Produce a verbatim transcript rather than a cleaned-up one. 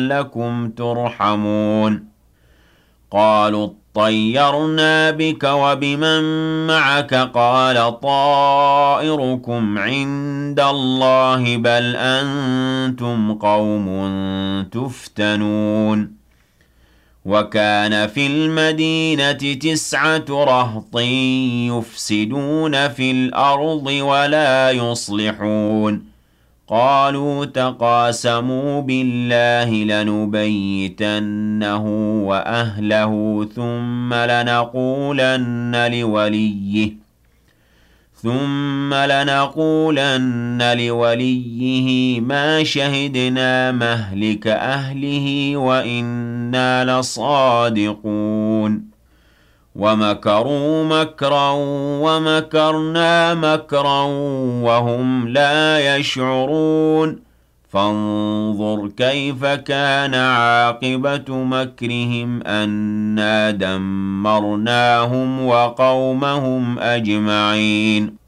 لعلكم ترحمون قالوا اطيرنا بك وبمن معك قال طائركم عند الله بل أنتم قوم تفتنون وكان في المدينة تسعة رهط يفسدون في الأرض ولا يصلحون قالوا تقاسموا بالله لنبيتنه وأهله ثم لنقولن لوليه ثم لنقولن لوليه ما شهدنا مهلك أهله وإنا لصادقون ومكروا مكرا ومكرنا مكرا وهم لا يشعرون فانظر كيف كان عاقبة مكرهم أنا دمرناهم وقومهم أجمعين